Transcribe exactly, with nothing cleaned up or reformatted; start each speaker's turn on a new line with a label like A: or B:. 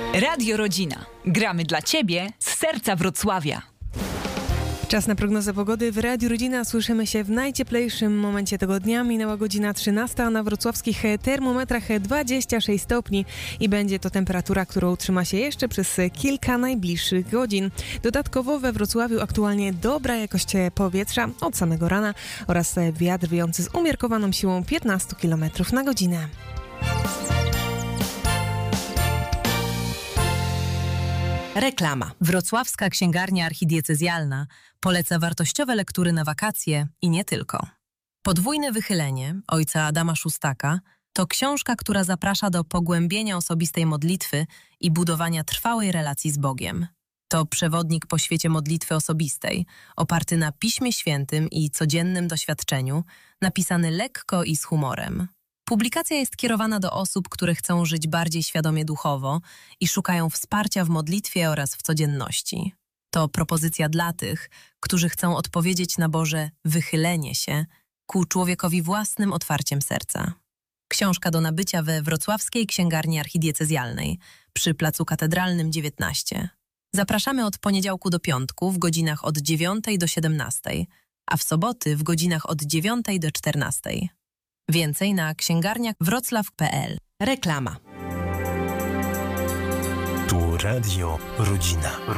A: Radio Rodzina. Gramy dla Ciebie z serca Wrocławia.
B: Czas na prognozę pogody. W Radiu Rodzina słyszymy się w najcieplejszym momencie tego dnia. Minęła godzina trzynasta, a na wrocławskich termometrach dwadzieścia sześć stopni i będzie to temperatura, która utrzyma się jeszcze przez kilka najbliższych godzin. Dodatkowo we Wrocławiu aktualnie dobra jakość powietrza od samego rana oraz wiatr wiejący z umiarkowaną siłą piętnaście kilometrów na godzinę.
C: Reklama. Wrocławska Księgarnia Archidiecezjalna poleca wartościowe lektury na wakacje i nie tylko. Podwójne wychylenie ojca Adama Szóstaka to książka, która zaprasza do pogłębienia osobistej modlitwy i budowania trwałej relacji z Bogiem. To przewodnik po świecie modlitwy osobistej, oparty na Piśmie Świętym i codziennym doświadczeniu, napisany lekko i z humorem. Publikacja jest kierowana do osób, które chcą żyć bardziej świadomie duchowo i szukają wsparcia w modlitwie oraz w codzienności. To propozycja dla tych, którzy chcą odpowiedzieć na Boże wychylenie się ku człowiekowi własnym otwarciem serca. Książka do nabycia we Wrocławskiej Księgarni Archidiecezjalnej przy Placu Katedralnym dziewiętnaście. Zapraszamy od poniedziałku do piątku w godzinach od dziewiątej do siedemnastej, a w soboty w godzinach od dziewiątej do czternastej. Więcej na księgarniach wrocław kropka p l. Reklama.
D: Tu Radio Rodzina.